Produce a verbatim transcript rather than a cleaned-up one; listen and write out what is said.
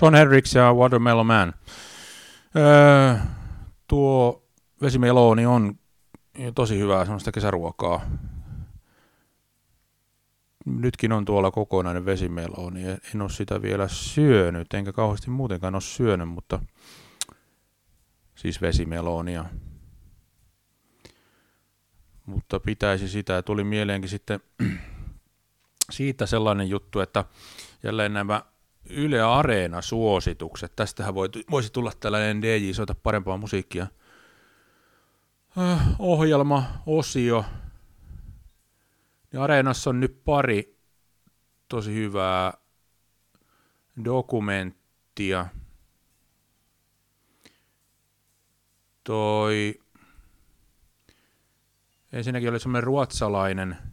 John Hendricks ja Watermelon Man. Öö, tuo vesimeloni on tosi hyvää sellaista kesäruokaa. Nytkin on tuolla kokonainen vesimeloni. En ole sitä vielä syönyt, enkä kauheasti muutenkaan ole syönyt, mutta siis vesimelonia. Mutta pitäisi sitä. Tuli mieleenkin sitten siitä sellainen juttu, että jälleen nämä Yle Areena-suositukset. Tästähän voisi tulla tällainen D J soita parempaa musiikkia. Ohjelma, osio. Ja Areenassa on nyt pari tosi hyvää dokumenttia. Toi ensinnäkin oli semmoinen ruotsalainen